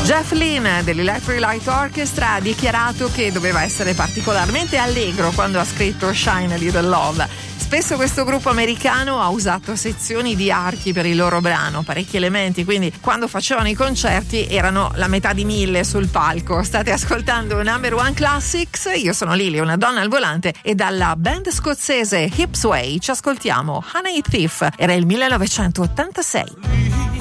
Jeff Lynne dell'Electric Light Orchestra ha dichiarato che doveva essere particolarmente allegro quando ha scritto Shine a Little Love. Spesso questo gruppo americano ha usato sezioni di archi per il loro brano, parecchi elementi, quindi quando facevano i concerti erano la metà di 1000 sul palco. State ascoltando Number One Classics, io sono Lily, una donna al volante, e dalla band scozzese Hipsway ci ascoltiamo Honey Thief, era il 1986.